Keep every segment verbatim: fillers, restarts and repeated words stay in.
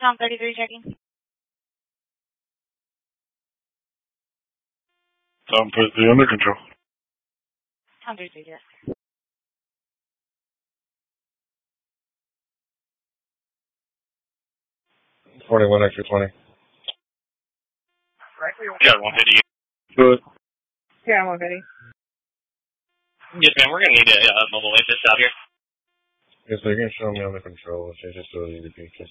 Tom thirty-three checking. Tom thirty-three under control. Tom thirty-three, yes. forty-one extra twenty. Yeah, one fifty. Good. Yeah, one fifty. Yes, ma'am. We're going to need a uh, mobile assist out here. Yes, they're going to show me under control. It's just so easy to be just.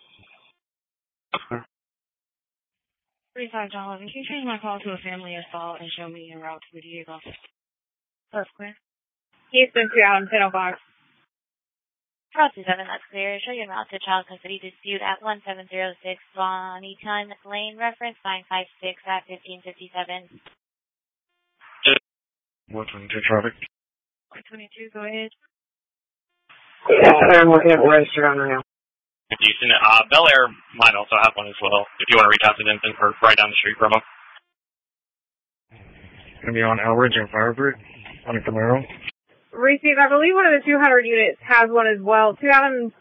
thirty-five dollars. Can you change my call to a family assault and show me en route to the Diego? That's clear. Houston two Adam ten oh five. Cross two seven, that's clear. Show you en route to child custody dispute at one seven zero six Bonnie Ton Lane, reference nine five six at fifteen fifty-seven. one twenty-two traffic. one twenty-two, go ahead. Yeah, I'm looking at the register on right now. Houston, uh, Bel Air might also have one as well, if you want to reach out to them for right down the street from them. Going to be on Elridge and Firebird on a Camaro. Receive, I believe one of the two hundred units has one as well. Two Adams.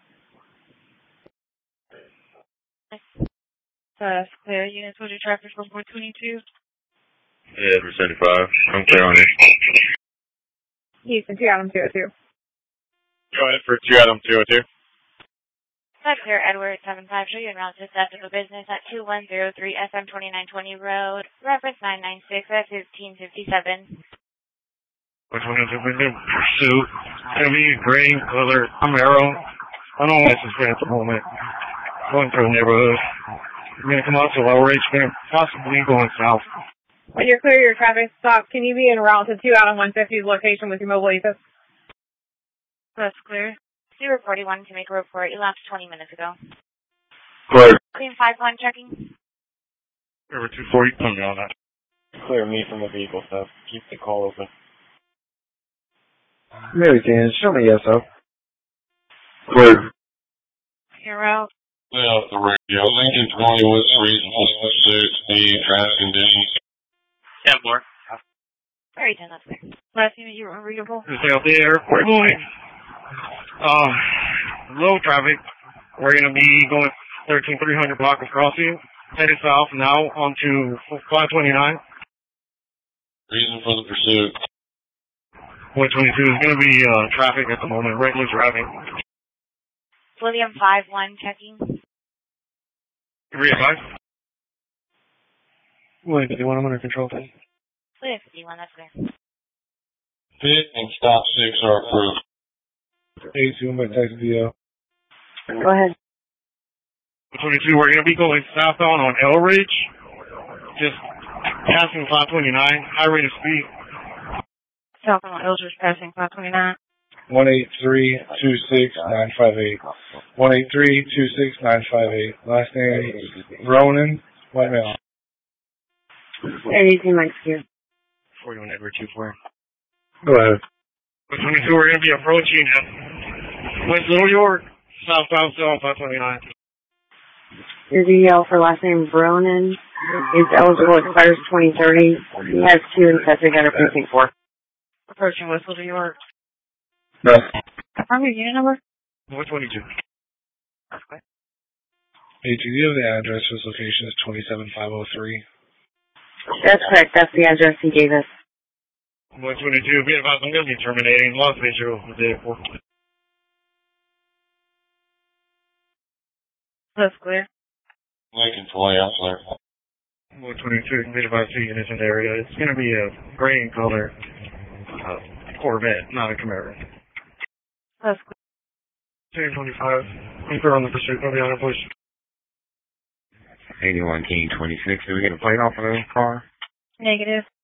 That's clear. Units, what's your traffic for four twenty-two? Yeah, for seventy-five. I'm clear on it. Houston two Adam two oh two. Go ahead for two Adam two oh two. That's clear, Edward seven five. Show you en route to theft of a business at two one zero three S M twenty-nine twenty Road, reference nine nine six at fifteen fifty-seven. Which one is it? We're going to pursue heavy gray color Camaro. I don't know what this is at the moment. Going through the neighborhood. We're going to come out to lower H, going to possibly going south. When you're clear your traffic stop, can you be en route to two Adam one fifty's location with your mobile assist? That's clear. Zero forty-one to make a report. You left twenty minutes ago. Clear. Team five one checking. River two forty, put me on that. Clear me from the vehicle stuff. Keep the call open. Maybe can. Show me yes up. Clear. You're out. Lay off the radio. Lincoln twenty was reasonable. Suits me, traffic conditions. Yeah, more. Very ten, that's clear. Last unit, you were unreadable. Just out there. We're going. Uh, low traffic. We're going to be going thirteen three hundred block of crossing. Headed south now onto five twenty-nine. Reason for the pursuit. one twenty-two is going to be uh, traffic at the moment. Regular driving. William five one checking. three five. William fifty-one, I'm under control. William fifty-one, that's clear. Pit and stop six are approved. A two, my text via. Go ahead. twenty-two, we're going to be going southbound on Elridge. Just passing five twenty-nine, high rate of speed. Southbound on Elridge, passing five twenty-nine. one eight three, two six nine five eight. one eight three, two six nine five eight. Last name, Ronan, white male. Anything like you. forty-one Edward two four. Go ahead. twenty-two, we're going to be approaching West New York, southbound south five twenty-nine. Your D L for last name Bronan is eligible, expires twenty thirty. He has two in custody under precinct four. Approaching West New York. No. Confirm your unit number? one twenty-two. That's clear. Hey, do you have the address for this location? Is twenty-seven five oh three. That's correct. That's the address he gave us. one twenty-two, be advised, I'm going to be terminating. Lost visual of the vehicle. That's clear. Lincoln twenty, I'm clear. one twenty-two, be advised, two units in the area. It's going to be a gray in color uh, Corvette, not a Camaro. That's clear. two twenty-five, I'm clear on the pursuit. I'll be on it, please. eighty-one King twenty-six, did we get a plate off of the car? Negative.